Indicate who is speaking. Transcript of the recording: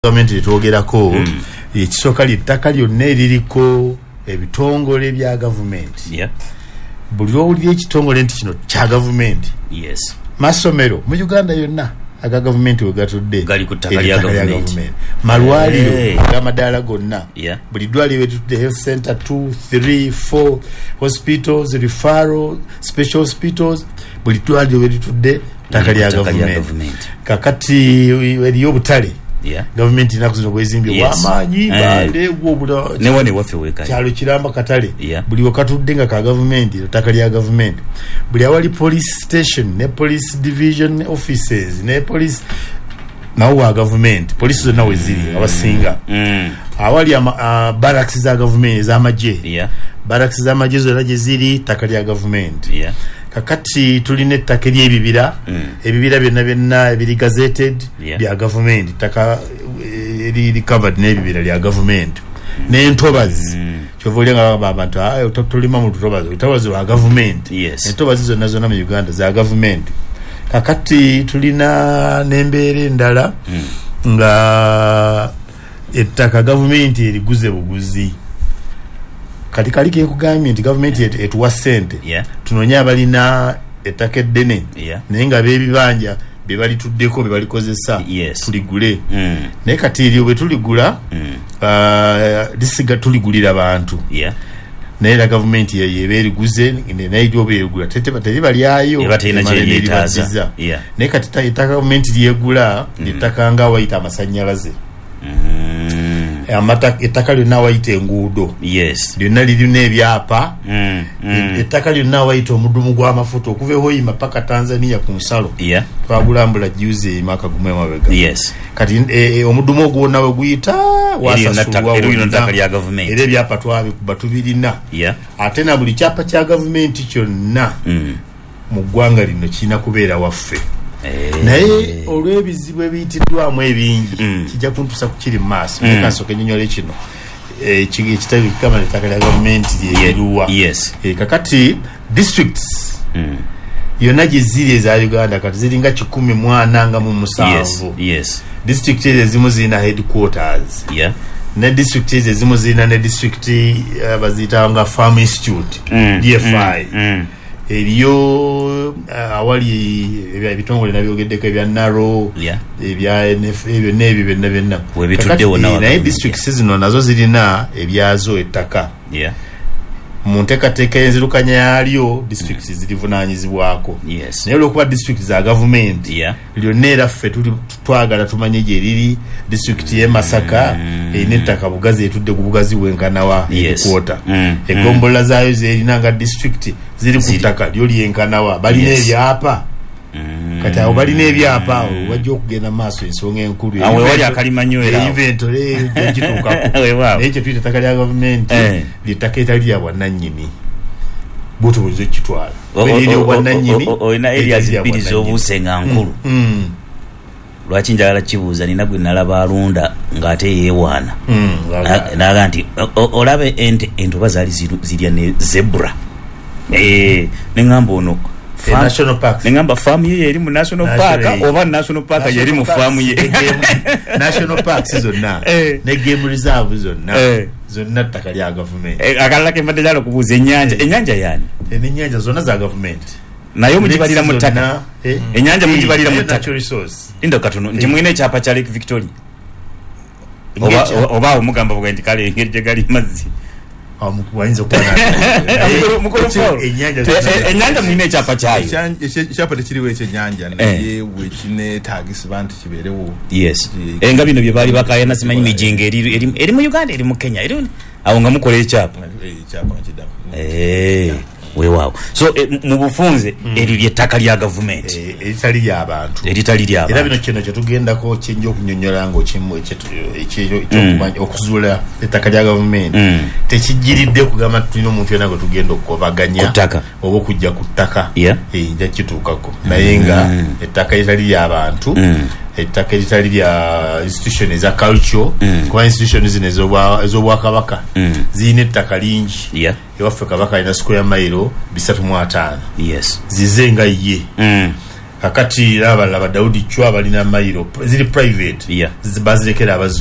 Speaker 1: Government litwogerako ekisooka ly'ettaka lyonna eririko ebitongole bya government. Buli lw'owulira ekitongole nti kino kya government. Masomero mu Uganda yonna aga government we gatudde
Speaker 2: gali ku ttaka lya government.
Speaker 1: Malwaliro ag'amadaala gonna buli ddwaliro wetutudde health center 2, 3, 4 hospitals, referral, special hospitals buli ddwaliro wetutudde ttaka lya government. Kakati eriyo obutale government inakuzo kwezimbye wamaanyi balewo buda
Speaker 2: newane wafe weka
Speaker 1: kyalo kiramba katale buli wakatudde nga ka government ttaka lya government buli awali police station ne police division offices ne police nawo government police zonna weziri abasinga awali barracks za government za maje barracks za maje zonna jeziri ttaka lya government kakati tuline ettaka ly'ebibira ebibira byonna ebiri gazetted bya government ttaka eri covered n'ebibira lya government n'entobazi kyovoolya nga abantu tulima mu lutobazi lwa government entobazi zonna mu Uganda za government. Kakati tulina n'embeera endala nga ettaka government eriguze buguzi kati kali kekugambye nti government etuwa ssente tunoonya abalina ettaka eddene naye nga b'ebibanja bye balituddeko bye balikozesa tuligule naye kati eryo bwe tuligula lisiga tuligulira bantu naye la government yeba eriguze naye eryo beerigula teri balyayo naye kati ettaka government lyegula ettaka nga wayita amasannyalaze ettaka lyonna wayita enguudo lyonna lirina ebyapa ettaka lyonna wayita omudumu gw'amafuta okuva ehoyima paka Tanzania ku nsalo twagulambula juzi emyaka gumu emabega kati omudumu ogwo nawe guyita wasasulwa era ebyapa twabikuba tubirina ate na buli kyapa kya gavumenti kyonna mu ggwanga lino kirina kubeera waffe naye olw'ebizibu ebiyitiddwamu ebingi kijja kuntusa ku kiri mu maaso kansoka ennyonnyola kino ekitabo kikama ettaka lya gavumenti lyeruwa kakati districts yonna gye ziri eza Uganda kati ziringa 147 district ezo ezimu zirina headquarters ne district ezo ezimu zirina ne district baziyita nga farm institute DFI eriyo awali ebitongole nabyogeddeko ebya Naro ebya NF ebyo byonna naye districts zino nazo zirina ebyazo ettaka mu nteekateeka enzirukanya yaalyo districts zirivunaanyizibwako naye olwokuba districts za government lyonna era ffe twagala tumanye gye riri district y'e Masaka erina ettaka bugazi etudde ku bugazi bwenkanawa ekwota eggombola zaayo zerina nga district ziri ku ttaka lyo lyenkanawa balina ebyapa kati awo balina ebyapa wajja okugenda maaso ensonga enkulu
Speaker 2: wali akalimanywera
Speaker 1: inventory gituukako naye kye tuyita ettaka lya gavumenti ly'ettaka etali lya bwannannyini butubuliza ekitwala
Speaker 2: olina areas bbiri z'obuuse nga nkulu lwaki njagala kibuuza nina gwe nalaba alunda ng'ate yeewaana naga nti olabe ente entoba zaali zirya ne zebra neŋŋamba ono
Speaker 1: national park
Speaker 2: nengamba farm ye eri mu national park oba national park yeri mu farm ye
Speaker 1: national parks zonna ne game reserve zonna ttaka lya government
Speaker 2: akalala ke mbadde jalo kubuuza ennyanja yani
Speaker 1: ennyanja zonna za government
Speaker 2: naye mugibalira mu ttaka ennyanja mugibalira mu ttaka
Speaker 1: natural resource
Speaker 2: indo katono nti mwine ekyapa kya Lake Victoria oba omugamba bwa nti kale engeri gye gali mazzi
Speaker 1: wayinza okubana
Speaker 2: ennyanja mwine ekyapa kyayo
Speaker 3: ekyapa tekiriwo ekyennyanja naye wekinetaagisa bantu kibeerewo
Speaker 2: nga bino bye baali bakayana simanyi mijinga eri mu Uganda eri mu Kenya awo nga mukola ekyapa weewaawo so mu bufunze eryo ly'ettaka lya gavumenti
Speaker 1: eritali ly'abantu era bino kino kyetugendako kijja okunnyonnyola nga okuzuula ettaka lya gavumenti tekijjiridde kugamba tulina omuntu yona gwe tugenda okukobaganya oba okujja ku ttaka nja kituukako naye nga ettaka eritali ly'abantu ettaka eritali lya institution eza culture kuba institution zino ez'obwakabaka zirina ettaka lingi ewaffe kabaka alina square mile 305 zize nga ye kakati abalala ba Daudi Chwa balina mayiro ziri private
Speaker 2: yeah.
Speaker 1: Bazilekera